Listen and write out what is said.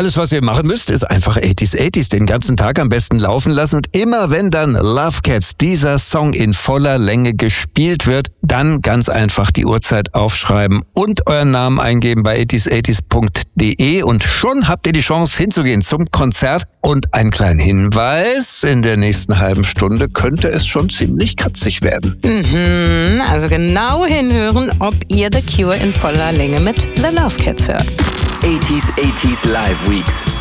alles, was ihr machen müsst, ist einfach 80s den ganzen Tag am besten laufen lassen. Und immer wenn dann Love Cats, dieser Song in voller Länge gespielt wird, dann ganz einfach die Uhrzeit aufschreiben und euren Namen eingeben bei 80s80s.de und schon habt ihr die Chance hinzugehen zum Konzert. Und einen kleinen Hinweis, in der nächsten halben Stunde könnte es schon ziemlich kratzig werden. Also genau hinhören, ob ihr The Cure in voller Länge mit The Love Cats hört. 80s Live Weeks.